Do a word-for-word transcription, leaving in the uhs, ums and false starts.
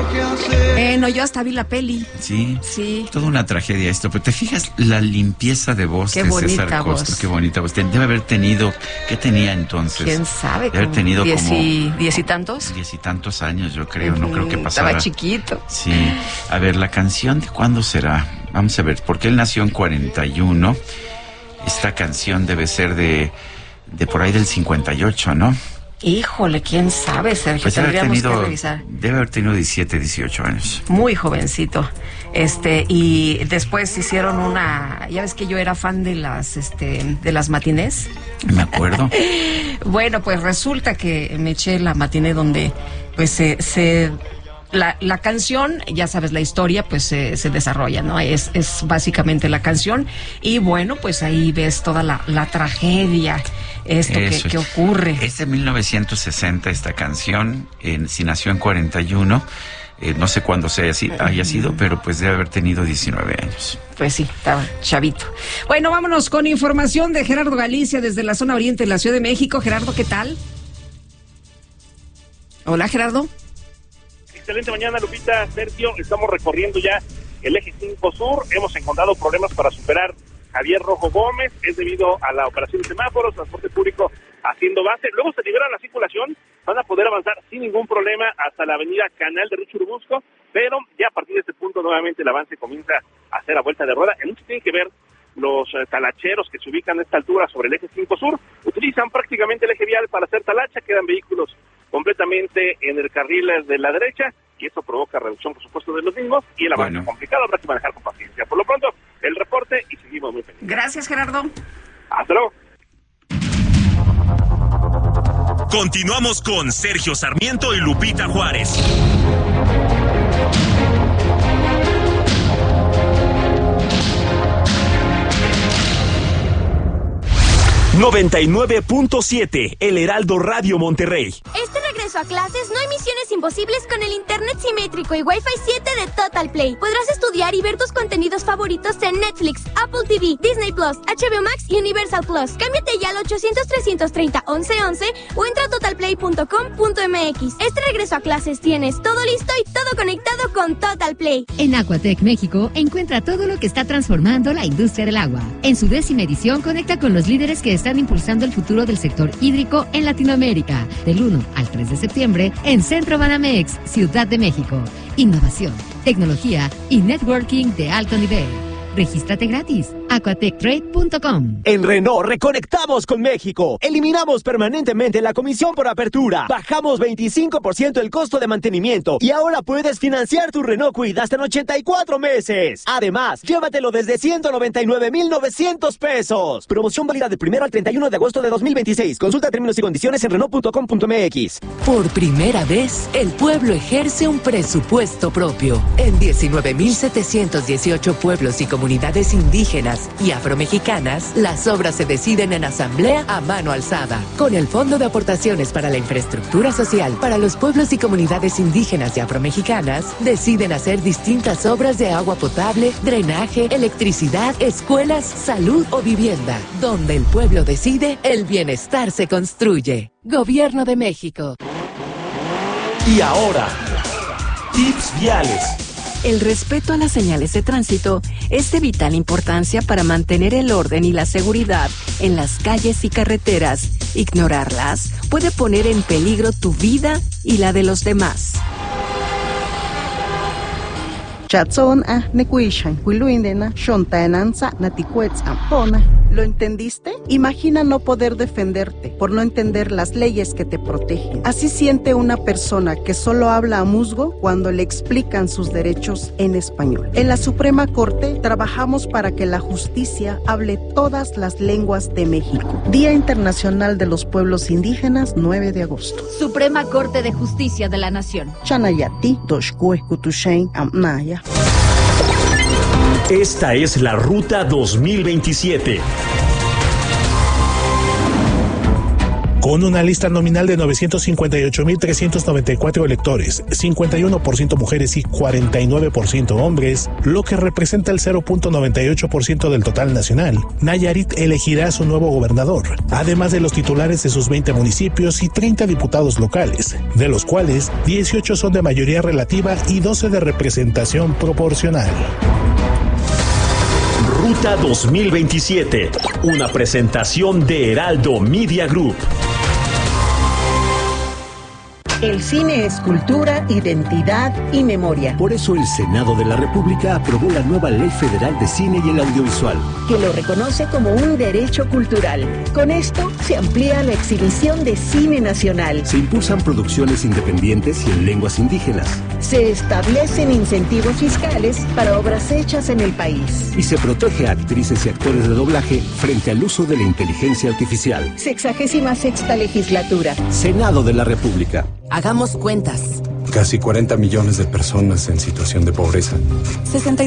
Eh, no, yo hasta vi la peli. Sí, sí. Toda una tragedia esto, pero te fijas la limpieza de voz qué de César voz. Costa, qué bonita voz. Debe haber tenido, ¿qué tenía entonces? ¿Quién sabe? Debe haber tenido diez como... Y, ¿Diez y tantos? Diez y tantos años, yo creo, no creo que pasara. Estaba chiquito. Sí, a ver, la canción de cuándo será, vamos a ver, porque él nació en cuarenta y uno, esta canción debe ser de, de por ahí del cincuenta y ocho, ¿no? Híjole, quién sabe, Sergio, pues tendríamos tenido, que revisar. Debe haber tenido diecisiete, dieciocho años. Muy jovencito. Este, y después hicieron una, ya ves que yo era fan de las, este, de las matinés. Me acuerdo. Bueno, pues resulta que me eché la matiné donde, pues, se, se La, la canción, ya sabes la historia, pues eh, se desarrolla, ¿no? Es, es básicamente la canción y bueno, pues ahí ves toda la, la tragedia, esto que, que ocurre. Es de mil novecientos sesenta esta canción, en, si nació en cuarenta y uno, eh, no sé cuándo se haya, haya sido, pero pues debe haber tenido diecinueve años. Pues sí, estaba chavito. Bueno, vámonos con información de Gerardo Galicia desde la zona oriente de la Ciudad de México. Gerardo, ¿qué tal? Hola, Gerardo. Excelente mañana, Lupita, Sergio. Estamos recorriendo ya el eje cinco Sur. Hemos encontrado problemas para superar Javier Rojo Gómez. Es debido a la operación de semáforos, transporte público haciendo base. Luego se libera la circulación. Van a poder avanzar sin ningún problema hasta la avenida Canal de Río Churubusco. Pero ya a partir de este punto nuevamente el avance comienza a hacer a vuelta de rueda. En mucho tiene que ver los eh, talacheros que se ubican a esta altura sobre el eje cinco Sur. Utilizan prácticamente el eje vial para hacer talacha. Quedan vehículos completamente en el carril de la derecha y eso provoca reducción, por supuesto, de los mismos y el avance bueno. complicado. Habrá que manejar con paciencia. Por lo pronto, el reporte y seguimos muy pendientes. Gracias, Gerardo. Hasta luego. Continuamos con Sergio Sarmiento y Lupita Juárez. noventa y nueve punto siete El Heraldo Radio Monterrey. Este regreso a clases no hay misiones imposibles con el internet simétrico y Wi-Fi siete de Total Play. Podrás estudiar y ver tus contenidos favoritos en Netflix, Apple T V, Disney Plus, H B O Max y Universal Plus. Cámbiate ya al ochocientos, trescientos treinta, once once o entra a total play punto com punto m x. Este regreso a clases tienes todo listo y todo conectado con Total Play. En Aquatec México encuentra todo lo que está transformando la industria del agua. En su décima edición conecta con los líderes que están impulsando el futuro del sector hídrico en Latinoamérica, del uno al tres de septiembre en Centro Banamex, Ciudad de México. Innovación, tecnología y networking de alto nivel. Regístrate gratis. aquatec trade punto com. En Renault reconectamos con México. Eliminamos permanentemente la comisión por apertura. Bajamos veinticinco por ciento el costo de mantenimiento y ahora puedes financiar tu Renault Kwid hasta en ochenta y cuatro meses. Además, llévatelo desde ciento noventa y nueve mil novecientos pesos. Promoción válida del primero al treinta y uno de agosto de dos mil veintiséis. Consulta términos y condiciones en renault punto com punto m x. Por primera vez, el pueblo ejerce un presupuesto propio. En diecinueve mil setecientos dieciocho pueblos y comunidades comunidades indígenas y afromexicanas, las obras se deciden en asamblea a mano alzada. Con el Fondo de Aportaciones para la Infraestructura Social para los pueblos y comunidades indígenas y afromexicanas, deciden hacer distintas obras de agua potable, drenaje, electricidad, escuelas, salud o vivienda. Donde el pueblo decide, el bienestar se construye. Gobierno de México. Y ahora, tips viales. El respeto a las señales de tránsito es de vital importancia para mantener el orden y la seguridad en las calles y carreteras. Ignorarlas puede poner en peligro tu vida y la de los demás. ¿Lo entendiste? Imagina no poder defenderte por no entender las leyes que te protegen. Así siente una persona que solo habla a musgo cuando le explican sus derechos en español. En la Suprema Corte trabajamos para que la justicia hable todas las lenguas de México. Día Internacional de los Pueblos Indígenas, nueve de agosto. Suprema Corte de Justicia de la Nación. Chanayati, Toshkue, Kutushain, Amnaya. Esta es la Ruta dos mil veintisiete. Con una lista nominal de novecientos cincuenta y ocho mil trescientos noventa y cuatro electores, cincuenta y uno por ciento mujeres y cuarenta y nueve por ciento hombres, lo que representa el cero punto noventa y ocho por ciento del total nacional, Nayarit elegirá a su nuevo gobernador, además de los titulares de sus veinte municipios y treinta diputados locales, de los cuales dieciocho son de mayoría relativa y doce de representación proporcional. Ruta dos mil veintisiete, una presentación de Heraldo Media Group. El cine es cultura, identidad y memoria. Por eso el Senado de la República aprobó la nueva Ley Federal de Cine y el Audiovisual, que lo reconoce como un derecho cultural. Con esto se amplía la exhibición de cine nacional. Se impulsan producciones independientes y en lenguas indígenas. Se establecen incentivos fiscales para obras hechas en el país. Y se protege a actrices y actores de doblaje frente al uso de la inteligencia artificial. Sexagésima sexta legislatura. Senado de la República. Hagamos cuentas. Casi cuarenta millones de personas en situación de pobreza. sesenta